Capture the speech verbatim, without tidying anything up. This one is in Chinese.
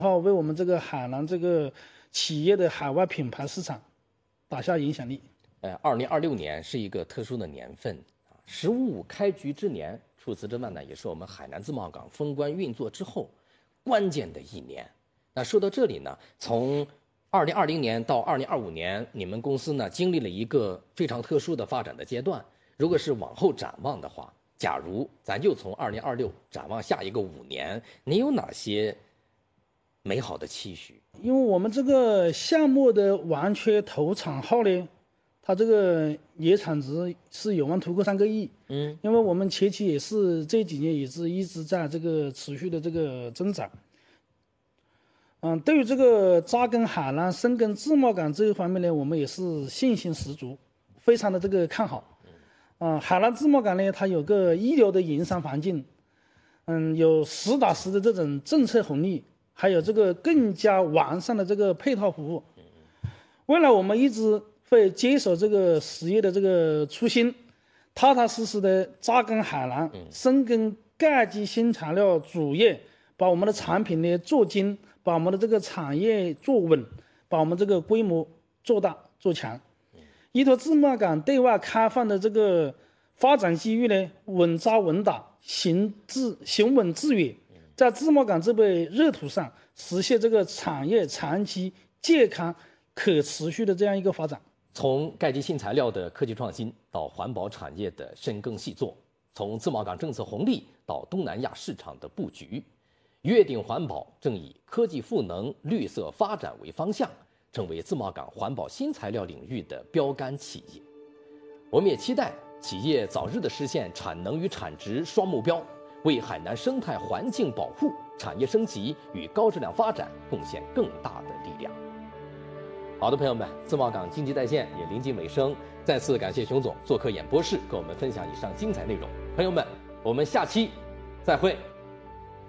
然后为我们这个海南这个企业的海外品牌市场打下影响力。 呃，二零二六年是一个特殊的年份啊，十五五开局之年，除此之外呢，也是我们海南自贸港封关运作之后关键的一年。那说到这里呢，从二零二零年到二零二五年，你们公司呢经历了一个非常特殊的发展的阶段。如果是往后展望的话，假如咱就从二零二六展望下一个五年，你有哪些美好的期许？ 因为我们这个项目的完全投产后呢，它这个年产值是有望突破三个亿。 嗯， 因为我们前期也是这几年也是一直在这个持续的这个增长。嗯，对于这个扎根海南、深耕自贸港这一方面呢，我们也是信心十足，非常的这个看好。嗯，海南自贸港呢，它有个一流的营商环境，嗯，有实打实的这种政策红利，还有这个更加完善的这个配套服务。未来我们一直会坚守这个实业的这个初心，踏踏实实的扎根海南，深耕钙基新材料主业，把我们的产品呢做精，把我们的这个产业做稳，把我们这个规模做大做强。依托自贸港对外开放的这个发展机遇呢，稳扎稳打，行致行稳致远，在自贸港这片热土上实现这个产业长期健康可持续的这样一个发展。 从钙基新材料的科技创新到环保产业的深耕细作，从自贸港政策红利到东南亚市场的布局，约定环保正以科技赋能、绿色发展为方向，成为自贸港环保新材料领域的标杆企业。我们也期待企业早日的实现产能与产值双目标，为海南生态环境保护、产业升级与高质量发展贡献更大的力量。好的，朋友们，自贸港经济在线也临近尾声，再次感谢熊总做客演播室，跟我们分享以上精彩内容。朋友们，我们下期再会。